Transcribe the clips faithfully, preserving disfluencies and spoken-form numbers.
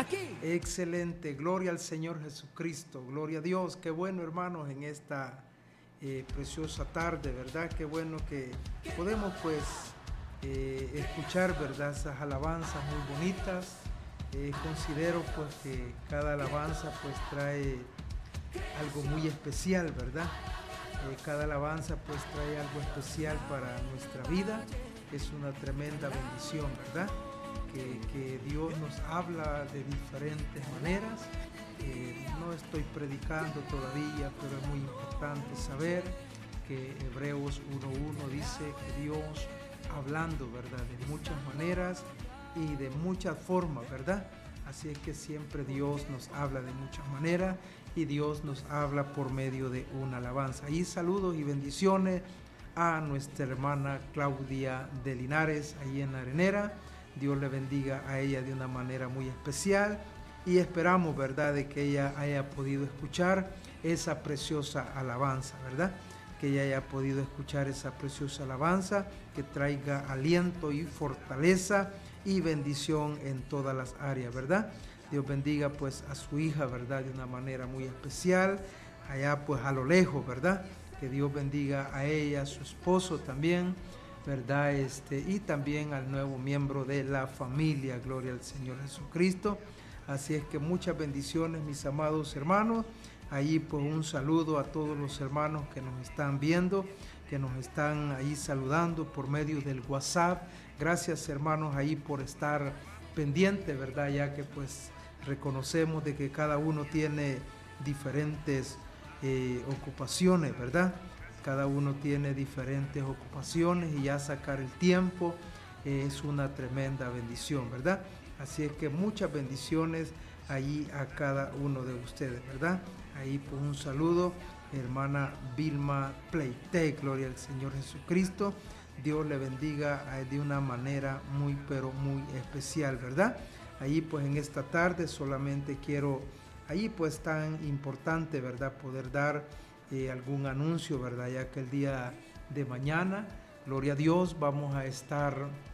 Excelente, gloria al Señor Jesucristo, gloria a Dios. Qué bueno, hermanos, en esta eh, preciosa tarde, ¿verdad? Qué bueno que podemos pues eh, escuchar, ¿verdad? Esas alabanzas muy bonitas. Eh, considero pues que cada alabanza pues trae algo muy especial, ¿verdad? Eh, cada alabanza pues trae algo especial para nuestra vida. Es una tremenda bendición, ¿verdad? Que, que Dios nos habla de diferentes maneras. Eh, no estoy predicando todavía, pero es muy importante saber que Hebreos uno uno dice que Dios hablando, ¿verdad? De muchas maneras y de muchas formas, ¿verdad? Así es que siempre Dios nos habla de muchas maneras y Dios nos habla por medio de una alabanza. Y saludos y bendiciones a nuestra hermana Claudia de Linares, ahí en la Arenera. Dios le bendiga a ella de una manera muy especial y esperamos, ¿verdad?, de que ella haya podido escuchar esa preciosa alabanza, ¿verdad? Que ella haya podido escuchar esa preciosa alabanza que traiga aliento y fortaleza y bendición en todas las áreas, ¿verdad? Dios bendiga pues a su hija, ¿verdad?, de una manera muy especial, allá pues a lo lejos, ¿verdad? Que Dios bendiga a ella, a su esposo también, ¿verdad? Este, y también al nuevo miembro de la familia, gloria al Señor Jesucristo. Así es que muchas bendiciones, mis amados hermanos. Ahí pues un saludo a todos los hermanos que nos están viendo, que nos están ahí saludando por medio del WhatsApp. Gracias, hermanos, ahí por estar pendiente, ¿verdad? Ya que pues reconocemos de que cada uno tiene diferentes eh, ocupaciones, ¿verdad? Cada uno tiene diferentes ocupaciones y ya sacar el tiempo eh, es una tremenda bendición, ¿verdad? Así es que muchas bendiciones allí a cada uno de ustedes, ¿verdad? Ahí pues un saludo, hermana Vilma Pleite, gloria al Señor Jesucristo. Dios le bendiga de una manera muy, pero muy especial, ¿verdad? Ahí pues en esta tarde solamente quiero, ahí pues tan importante, ¿verdad? Poder dar eh, algún anuncio, ¿verdad? Ya que el día de mañana, gloria a Dios, vamos a estar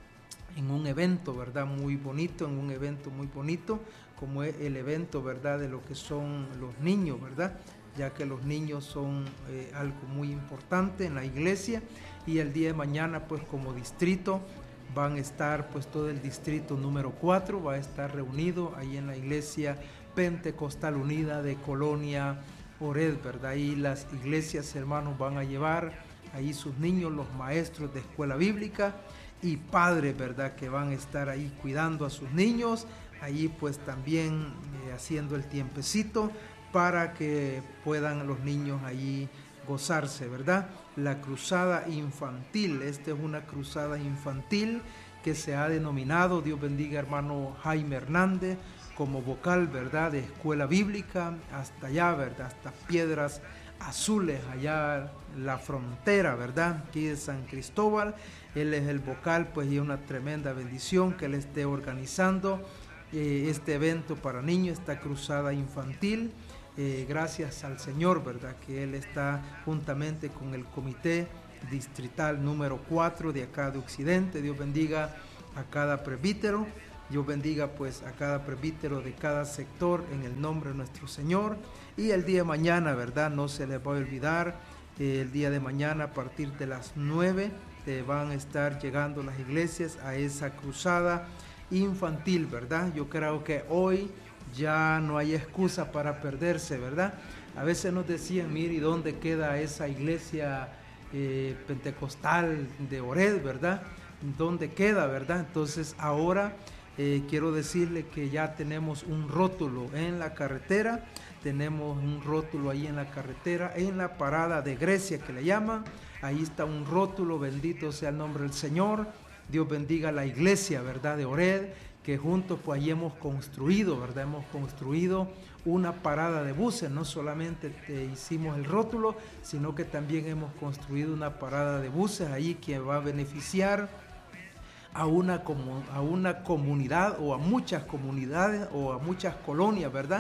en un evento, ¿verdad? Muy bonito, en un evento muy bonito, como es el evento, ¿verdad? De lo que son los niños, ¿verdad? Ya que los niños son eh, algo muy importante en la iglesia y el día de mañana, pues como distrito, van a estar, pues todo el distrito número cuatro va a estar reunido ahí en la iglesia Pentecostal Unida de Colonia Ored, ¿verdad? Ahí las iglesias, hermanos, van a llevar ahí sus niños, los maestros de escuela bíblica y padres, ¿verdad?, que van a estar ahí cuidando a sus niños, ahí pues también eh, haciendo el tiempecito para que puedan los niños allí gozarse, ¿verdad? La cruzada infantil, esta es una cruzada infantil que se ha denominado, Dios bendiga hermano Jaime Hernández, como vocal, ¿verdad?, de escuela bíblica, hasta allá, ¿verdad?, hasta Piedras Azules, allá la frontera, ¿verdad?, aquí de San Cristóbal. Él es el vocal, pues, y es una tremenda bendición que él esté organizando eh, este evento para niños, esta cruzada infantil. Eh, gracias al Señor, ¿verdad?, que él está juntamente con el comité distrital número cuatro de acá de Occidente. Dios bendiga a cada presbítero. Dios bendiga pues a cada presbítero de cada sector en el nombre de nuestro Señor. Y el día de mañana, ¿verdad?, no se les va a olvidar, eh, el día de mañana a partir de las nueve eh, van a estar llegando las iglesias a esa cruzada infantil, ¿verdad? Yo creo que hoy ya no hay excusa para perderse, ¿verdad? A veces nos decían, mire, ¿y dónde queda esa iglesia eh, pentecostal de Ored, ¿verdad? ¿Dónde queda, verdad? Entonces ahora eh, quiero decirle que ya tenemos un rótulo en la carretera, tenemos un rótulo ahí en la carretera, en la parada de Grecia que le llaman, ahí está un rótulo, bendito sea el nombre del Señor. Dios bendiga a la iglesia, ¿verdad?, de Ored, que juntos pues ahí hemos construido, ¿verdad? Hemos construido una parada de buses, no solamente te hicimos el rótulo, sino que también hemos construido una parada de buses ahí que va a beneficiar a una, a una comunidad o a muchas comunidades o a muchas colonias, ¿verdad?,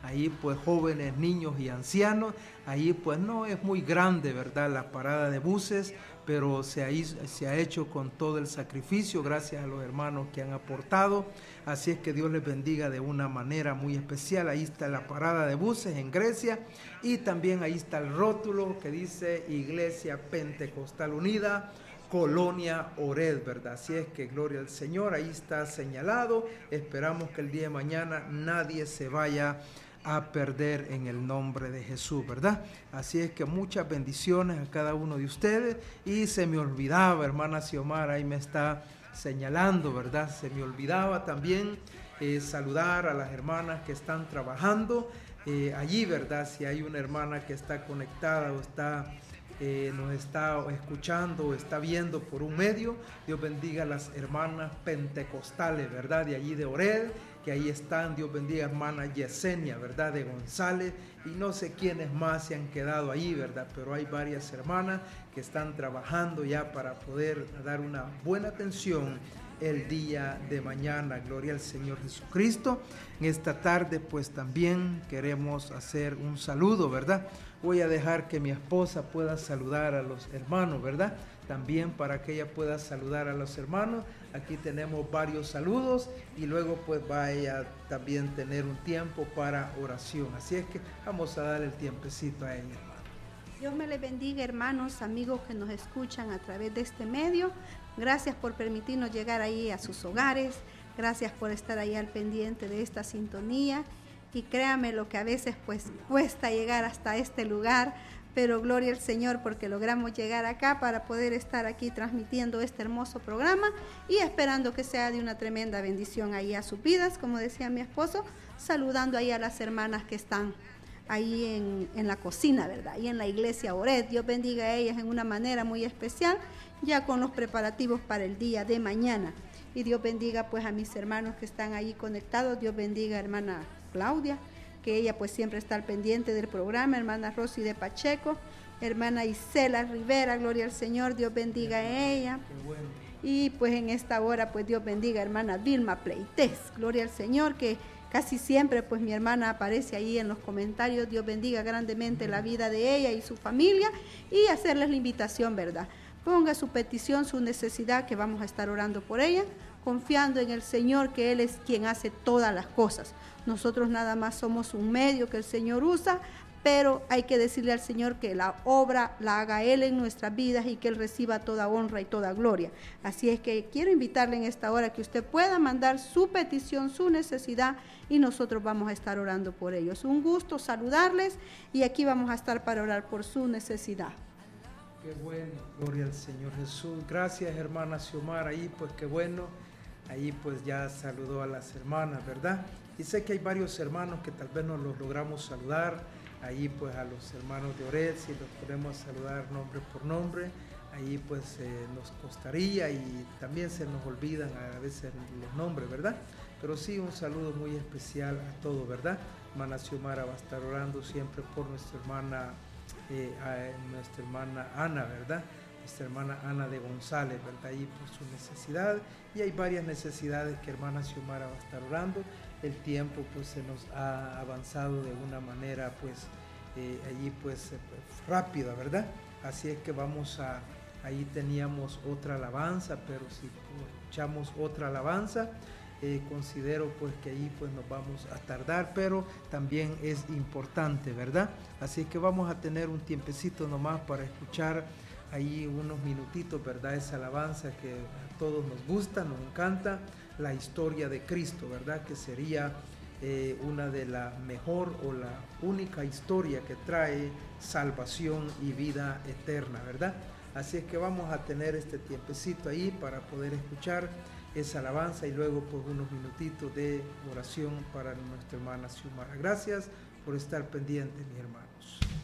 ahí pues jóvenes, niños y ancianos. Ahí pues no es muy grande, ¿verdad?, la parada de buses, pero se ha, se ha hecho con todo el sacrificio, gracias a los hermanos que han aportado. Así es que Dios les bendiga de una manera muy especial. Ahí está la parada de buses en Grecia, y también ahí está el rótulo que dice Iglesia Pentecostal Unida, Colonia Ored, ¿verdad? Así es que gloria al Señor, ahí está señalado. Esperamos que el día de mañana nadie se vaya a perder en el nombre de Jesús, ¿verdad? Así es que muchas bendiciones a cada uno de ustedes. Y se me olvidaba, hermana Xiomara, ahí me está señalando, ¿verdad? Se me olvidaba también eh, saludar a las hermanas que están trabajando eh, allí, ¿verdad? Si hay una hermana que está conectada o está... Eh, nos está escuchando o está viendo por un medio, Dios bendiga a las hermanas pentecostales, ¿verdad?, de allí de Ored, que ahí están. Dios bendiga a hermana Yesenia, ¿verdad?, de González, y no sé quiénes más se han quedado ahí, ¿verdad?, pero hay varias hermanas que están trabajando ya para poder dar una buena atención el día de mañana. Gloria al Señor Jesucristo. En esta tarde pues también queremos hacer un saludo, ¿verdad? Voy a dejar que mi esposa pueda saludar a los hermanos, ¿verdad? También para que ella pueda saludar a los hermanos. Aquí tenemos varios saludos y luego pues va ella también tener un tiempo para oración. Así es que vamos a dar el tiempecito a ella, hermano. Dios me les bendiga, hermanos, amigos que nos escuchan a través de este medio. Gracias por permitirnos llegar ahí a sus hogares. Gracias por estar ahí al pendiente de esta sintonía. Y créame lo que a veces pues cuesta llegar hasta este lugar, pero gloria al Señor porque logramos llegar acá para poder estar aquí transmitiendo este hermoso programa y esperando que sea de una tremenda bendición ahí a sus vidas, como decía mi esposo, saludando ahí a las hermanas que están ahí en, en la cocina, ¿verdad? Y en la iglesia Ored. Dios bendiga a ellas en una manera muy especial, ya con los preparativos para el día de mañana. Y Dios bendiga pues a mis hermanos que están ahí conectados. Dios bendiga a hermana Claudia, que ella pues siempre está al pendiente del programa, hermana Rosy de Pacheco, hermana Isela Rivera, gloria al Señor, Dios bendiga a ella. Bueno. Y pues en esta hora pues Dios bendiga a hermana Vilma Pleites, gloria al Señor, que casi siempre pues mi hermana aparece ahí en los comentarios. Dios bendiga grandemente la vida de ella y su familia, y hacerles la invitación, ¿verdad? Ponga su petición, su necesidad, que vamos a estar orando por ella, confiando en el Señor, que Él es quien hace todas las cosas. Nosotros nada más somos un medio que el Señor usa, pero hay que decirle al Señor que la obra la haga Él en nuestras vidas y que Él reciba toda honra y toda gloria. Así es que quiero invitarle en esta hora que usted pueda mandar su petición, su necesidad, y nosotros vamos a estar orando por ellos. Un gusto saludarles, y aquí vamos a estar para orar por su necesidad. Qué bueno, gloria al Señor Jesús. Gracias, hermana Xiomara, ahí pues qué bueno. Ahí pues ya saludó a las hermanas, ¿verdad? Y sé que hay varios hermanos que tal vez no los logramos saludar. Ahí pues a los hermanos de Ored, si los podemos saludar nombre por nombre, ahí pues eh, nos costaría, y también se nos olvidan a veces los nombres, ¿verdad? Pero sí, un saludo muy especial a todos, ¿verdad? Hermana Xiomara va a estar orando siempre por nuestra hermana, eh, a nuestra hermana Ana, ¿verdad? Nuestra hermana Ana de González, ¿verdad? Ahí por su necesidad, y hay varias necesidades que hermana Xiomara va a estar orando. El tiempo pues se nos ha avanzado de una manera pues eh, allí pues eh, rápida, ¿verdad? Así es que vamos a, ahí teníamos otra alabanza, pero si escuchamos otra alabanza, eh, considero pues que ahí pues nos vamos a tardar, pero también es importante, ¿verdad? Así que vamos a tener un tiempecito nomás para escuchar ahí unos minutitos, ¿verdad? Esa alabanza que a todos nos gusta, nos encanta, la historia de Cristo, ¿verdad? Que sería eh, una de las mejor o la única historia que trae salvación y vida eterna, ¿verdad? Así es que vamos a tener este tiempecito ahí para poder escuchar esa alabanza, y luego pues unos minutitos de oración para nuestra hermana Xiomara. Gracias por estar pendientes, mis hermanos.